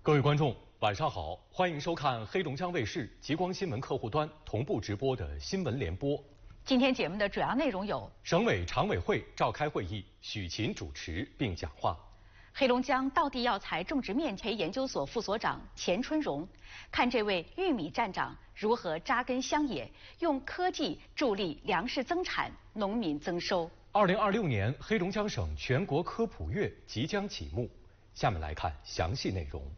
各位观众，晚上好，欢迎收看黑龙江卫视极光新闻客户端同步直播的新闻联播。 今天节目的主要内容有： 省委常委会召开会议，许勤主持并讲话； 黑龙江道地药材种植面培研究所副所长钱春荣看这位玉米站长如何扎根乡野，用科技助力粮食增产、农民增收。 2026年黑龙江省全国科普月即将启幕，下面来看详细内容。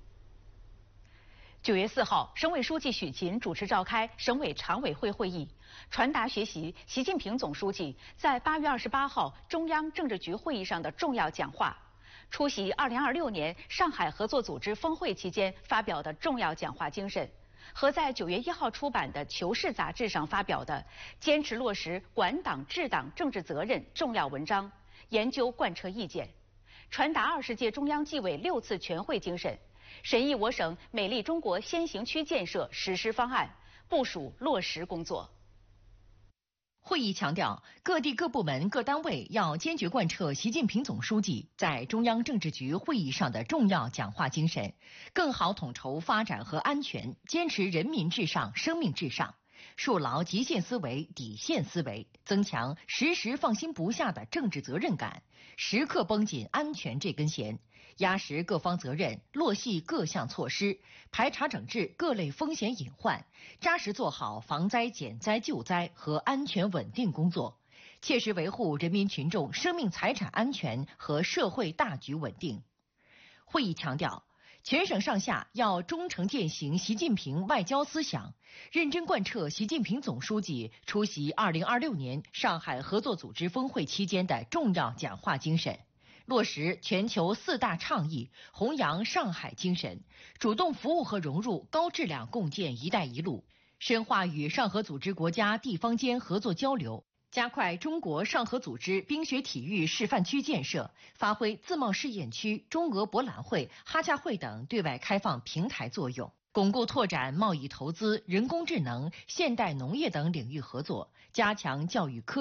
9月4号，省委书记许勤主持召开省委常委会会议，传达学习习近平总书记在8月28号中央政治局会议上的重要讲话，出席2026年上海合作组织峰会期间发表的重要讲话精神，和在9月1号出版的《求是》杂志上发表的坚持落实管党治党政治责任重要文章，研究贯彻意见，传达20届中央纪委6次全会精神，审议我省美丽中国先行区建设实施方案，部署落实工作。 会议强调，各地各部门各单位要坚决贯彻习近平总书记在中央政治局会议上的重要讲话精神，更好统筹发展和安全，坚持人民至上、生命至上，树牢极限思维、底线思维，增强时时放心不下的政治责任感，时刻绷紧安全这根弦，压实各方责任，落细各项措施，排查整治各类风险隐患，扎实做好防灾减灾救灾和安全稳定工作，切实维护人民群众生命财产安全和社会大局稳定。会议强调，全省上下要忠诚践行习近平外交思想，认真贯彻习近平总书记出席2026年上海合作组织峰会期间的重要讲话精神，落实全球4大倡议，弘扬上海精神，主动服务和融入高质量共建“一带一路”，深化与上合组织国家地方间合作交流，加快中国上合组织冰雪体育示范区建设，发挥自贸试验区、中俄博览会、哈洽会等对外开放平台作用，巩固拓展贸易投资、人工智能、现代农业等领域合作，加强教育科